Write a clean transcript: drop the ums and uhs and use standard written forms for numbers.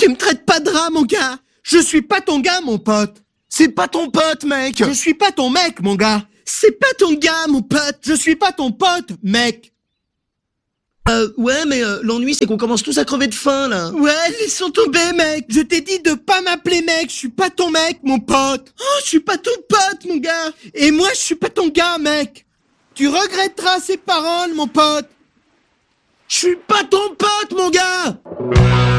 Tu me traites pas de rat, mon gars. Je suis pas ton gars, mon pote. C'est pas ton pote, mec. Je suis pas ton mec, mon gars. C'est pas ton gars, mon pote. Je suis pas ton pote, mec. Ouais, mais l'ennui, c'est qu'on commence tous à crever de faim, là. Ouais, laissons tomber, mec. Je t'ai dit de pas m'appeler mec. Je suis pas ton mec, mon pote. Oh, je suis pas ton pote, mon gars. Et moi, je suis pas ton gars, mec. Tu regretteras ces paroles, mon pote. Je suis pas ton pote, mon gars.